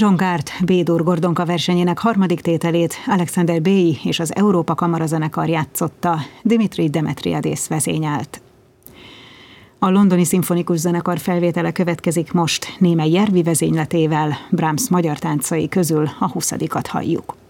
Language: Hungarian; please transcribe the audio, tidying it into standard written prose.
John Cart B-dur Gordonka versenyének harmadik tételét Alexander Bey és az Európa Kamarazenekar játszotta, Dimitri Demetriadis vezényelt. A Londoni Szimfonikus Zenekar felvétele következik most Németh Järvi vezényletével, Brahms magyar táncai közül a 20-at halljuk.